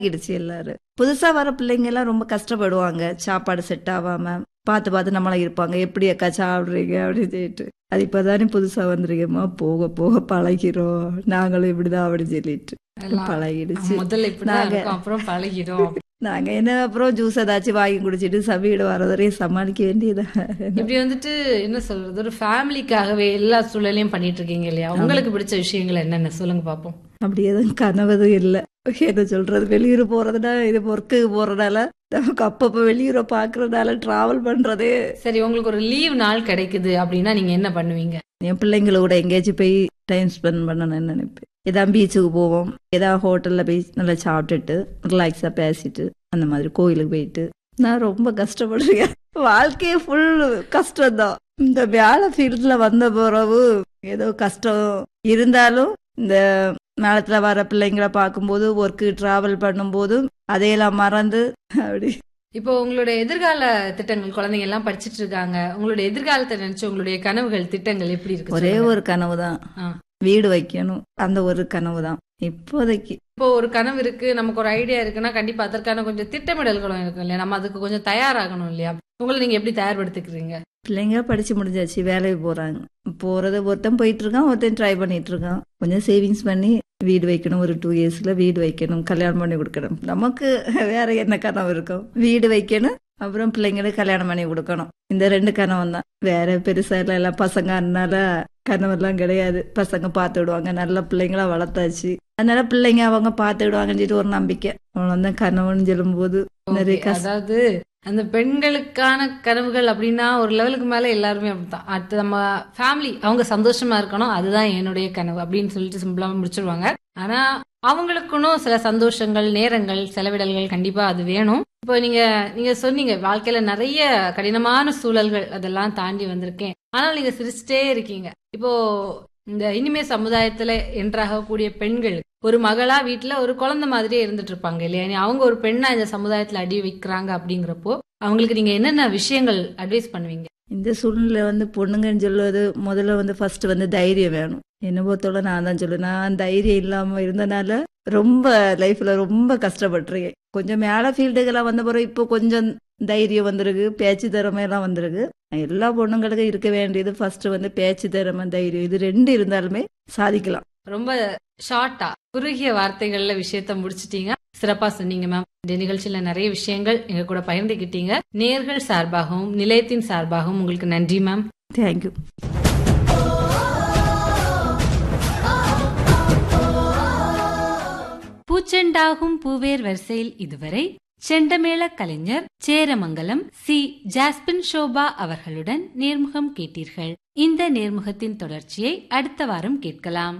ஆகிடுச்சு எல்லாரும். புதுசா வர பிள்ளைங்க எல்லாம் ரொம்ப கஷ்டப்படுவாங்க. சாப்பாடு செட் ஆகாம பார்த்து பார்த்து நம்மள இருப்பாங்க. எப்படி அக்கா சாப்பிடுறீங்க அப்படின்னு சொல்லிட்டு. அது இப்பதானே புதுசா வந்திருக்கேம்மா, போக போக பழகிறோம். நாங்களும் இப்படிதான் அப்படின்னு சொல்லிட்டு பழகிடுச்சு. முதல்ல இப்படிதான் நாங்க இருக்கும், அப்புறம் பழகிடும். நாங்க என்ன அப்புறம் ஜூஸ் ஏதாச்சும் வாங்கி குடிச்சிட்டு வீடு வரவரையும் சமாளிக்க வேண்டியதா. இப்படி வந்துட்டு என்ன சொல்றது, ஒரு ஃபேமிலிக்காகவே எல்லா சூழலையும் பண்ணிட்டு இருக்கீங்க இல்லையா? உங்களுக்கு பிடிச்ச விஷயங்கள் என்னென்ன சொல்லுங்க பாப்போம். அப்படி எதுவும் கனவதும் இல்லை. என்ன சொல்றது, வெளியூர் போறதுனா இது ஒர்க்குக்கு போறதுனால நமக்கு அப்பப்போ வெளியூரை பாக்குறதுனால டிராவல் பண்றதே. சரி, உங்களுக்கு ஒரு லீவ் நாள் கிடைக்குது அப்படின்னா நீங்க என்ன பண்ணுவீங்க? என் பிள்ளைங்களோட எங்கேயாச்சும் போய் டைம் ஸ்பெண்ட் பண்ணணும்னு நினைப்பேன். ஏதாவது பீச்சுக்கு போவோம், ஏதாவது ஹோட்டல்ல போய் நல்லா சாப்பிட்டுட்டு ரிலாக்ஸா பேசிட்டு அந்த மாதிரி கோயிலுக்கு போயிட்டு. நான் ரொம்ப கஷ்டப்படுறேன், வாழ்க்கையே ஃபுல் கஷ்டம்தான். இந்த வேலை ஃபீல்ட்ல வந்த பிறகு ஏதோ கஷ்டம் இருந்தாலும் இந்த மேலத்துல வர பிள்ளைங்களை பார்க்கும்போது ஒர்க்கு டிராவல் பண்ணும்போது அதையெல்லாம் மறந்து அப்படி. இப்போ உங்களுடைய எதிர்கால திட்டங்கள், குழந்தைங்க எல்லாம் படிச்சிட்டு இருக்காங்க, உங்களுடைய எதிர்காலத்தை நினைச்சு உங்களுடைய கனவுகள் திட்டங்கள் எப்படி இருக்கு? ஒரே ஒரு கனவு தான், வீடு வைக்கணும். அந்த ஒரு கனவு தான் இப்போதைக்கு. இப்போ ஒரு கனவு இருக்கு, நமக்கு ஒரு ஐடியா இருக்குன்னா கண்டிப்பா அதற்கான கொஞ்சம் திட்டமிடல்களும் இருக்கும் இல்லையா? நம்ம அதுக்கு கொஞ்சம் தயாராகணும் இல்லையா? உங்களை நீங்க எப்படி தயார்படுத்திக்கிறீங்க? பிள்ளைங்க படிச்சு முடிஞ்சாச்சு, வேலைக்கு போறாங்க. போறது ஒருத்தன் போயிட்டு இருக்கான், ஒருத்தன் ட்ரை பண்ணிட்டு இருக்கான். கொஞ்சம் சேவிங்ஸ் பண்ணி வீடு வைக்கணும். ஒரு 2 இயர்ஸ்ல வீடு வைக்கணும், கல்யாணம் பண்ணி கொடுக்கணும். நமக்கு வேற என்ன கனவு இருக்கும்? வீடு வைக்கணும், அப்புறம் பிள்ளைங்களுக்கு கல்யாணம் பண்ணி கொடுக்கணும். இந்த 2 கனவு தான். வேற பெருசா எல்லாம் பசங்கனால கனவெல்லாம் கிடையாது. பசங்க பார்த்து விடுவாங்க, நல்ல பிள்ளைங்களா வளர்த்தாச்சு, அதனால பிள்ளைங்க அவங்க பார்த்து விடுவாங்கன்னு சொல்லிட்டு ஒரு நம்பிக்கை. அவ்வளவுதான் கனவுன்னு சொல்லும் போது நிறைய அதாவது அந்த பெண்களுக்கான கனவுகள் அப்படின்னா ஒரு லெவலுக்கு மேல எல்லாருமே அப்படித்தான். அடுத்து நம்ம ஃபேமிலி அவங்க சந்தோஷமா இருக்கணும், அதுதான் என்னுடைய கனவு அப்படின்னு சொல்லிட்டு சிம்பிளா முடிச்சிருவாங்க. ஆனா அவங்களுக்குன்னு சில சந்தோஷங்கள், நேரங்கள், செலவிடல்கள் கண்டிப்பா அது வேணும். இப்போ நீங்க சொன்னீங்க வாழ்க்கையில நிறைய கடினமான சூழல்கள் அதெல்லாம் தாண்டி வந்திருக்கேன், ஆனால் நீங்க சிரிச்சிட்டே இருக்கீங்க. இப்போ இந்த இனிமே சமுதாயத்துல என்றாகக்கூடிய பெண்கள் ஒரு மகளா வீட்டுல ஒரு குழந்தை மாதிரியே இருந்துட்டு இருப்பாங்க இல்லையா? அவங்க ஒரு பெண்ணா இந்த சமுதாயத்துல அடி வைக்கிறாங்க அப்படிங்கிறப்போ அவங்களுக்கு நீங்க என்னென்ன விஷயங்கள் அட்வைஸ் பண்ணுவீங்க? இந்த சூழ்நிலை பொண்ணுங்கன்னு சொல்லுவது முதல்ல ஃபர்ஸ்ட் தைரியம் வேணும். என்ன பொறுத்தவரை நான் தான் சொல்லுவேன். நான் தைரியம் இல்லாம இருந்தனால ரொம்ப லைஃப்ல ரொம்ப கஷ்டப்பட்டிருக்கேன். கொஞ்சம் மேல ஃபீல்டுகள்லாம் வந்த பிறகு இப்போ கொஞ்சம் தைரியம் வந்திருக்கு, பேச்சு திறமை எல்லாம் வந்திருக்கு. எல்லா பொண்ணுங்களுக்கும் இருக்க வேண்டியது ஃபர்ஸ்ட் பேச்சு திறமை, தைரியம். இது 2 இருந்தாலுமே சாதிக்கலாம். ரொம்ப ஷார்ட்டா குறுகிய வார்த்தைகள்ல விஷயத்த முடிச்சிட்டீங்க, சிறப்பா சொன்னீங்க மேம். இந்த நிகழ்ச்சியில நிறைய விஷயங்கள் எங்க கூட பகிர்ந்துக்கிட்டீங்க. நேயர்கள் சார்பாகவும் நிலையத்தின் சார்பாகவும் உங்களுக்கு நன்றி மேம். தேங்க்யூ. பூச்செண்டாகும் பூவேர் வரிசையில் இதுவரை செண்டமேள கலைஞர் சேரமங்கலம் சி. ஜாஸ்பின் ஷோபா அவர்களுடன் நேர்முகம் கேட்டீர்கள். இந்த நேர்முகத்தின் தொடர்ச்சியை அடுத்த வாரம் கேட்கலாம்.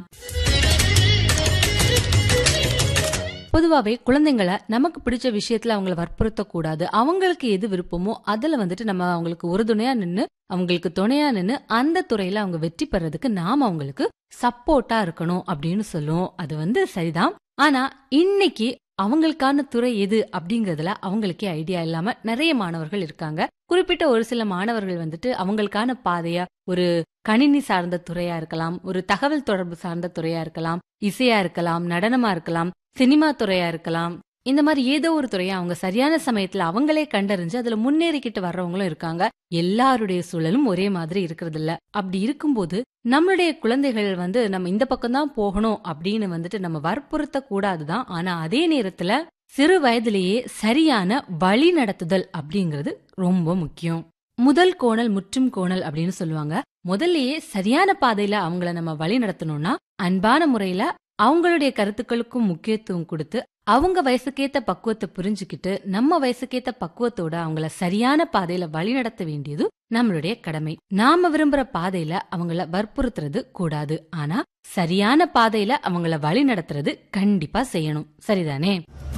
பொதுவாவே குழந்தைங்களை நமக்கு பிடிச்ச விஷயத்துல அவங்களை வற்புறுத்த கூடாது. அவங்களுக்கு எது விருப்பமோ அதுல நம்ம அவங்களுக்கு உறுதுணையா நின்னு, அவங்களுக்கு துணையா நின்னு அந்த துறையில அவங்க வெற்றி பெறதுக்கு நாம அவங்களுக்கு சப்போர்ட்டா இருக்கணும் அப்படின்னு சொல்லுவோம். அது சரிதான். ஆனா இன்னைக்கு அவங்களுக்கான துறை எது அப்படிங்கறதுல அவங்களுக்கே ஐடியா இல்லாம நிறைய மாணவர்கள் இருக்காங்க. குறிப்பிட்ட ஒரு சில மாணவர்கள் அவங்களுக்கான பாதையா ஒரு கணினி சார்ந்த துறையா இருக்கலாம், ஒரு தகவல் தொடர்பு சார்ந்த துறையா இருக்கலாம், இசையா இருக்கலாம், நடனமா இருக்கலாம், சினிமா துறையா இருக்கலாம். இந்த மாதிரி ஏதோ ஒரு துறையா அவங்க சரியான சமயத்துல அவங்களே கண்டறிஞ்சு அதுல முன்னேறிக்கிட்டு வர்றவங்களும் இருக்காங்க. எல்லாருடைய சூழலும் ஒரே மாதிரி இருக்கிறது இல்ல. அப்படி இருக்கும்போது நம்மளுடைய குழந்தைகள் நம்ம இந்த பக்கம் தான் போகணும் அப்படின்னு நம்ம வற்புறுத்த கூடாதுதான். ஆனா அதே நேரத்துல சிறு வயதிலேயே சரியான வழி நடத்துதல் அப்படிங்கிறது ரொம்ப முக்கியம். முதல் கோணல் முற்றும் கோணல் அப்படின்னு சொல்லுவாங்க. முதல்லயே சரியான பாதையில அவங்கள நம்ம வழி நடத்தணும்னா அன்பான முறையில அவங்களுடைய கருத்துக்களுக்கும் முக்கியத்துவம் கொடுத்து அவங்க வயசுக்கேத்த பக்குவத்தை புரிஞ்சுக்கிட்டு நம்ம வயசுக்கேத்த பக்குவத்தோட அவங்கள சரியான பாதையில வழி நடத்த வேண்டியது நம்மளுடைய கடமை. நாம விரும்புற பாதையில அவங்கள வற்புறுத்துறது கூடாது, ஆனா சரியான பாதையில அவங்கள வழி நடத்துறது கண்டிப்பா செய்யணும். சரிதானே?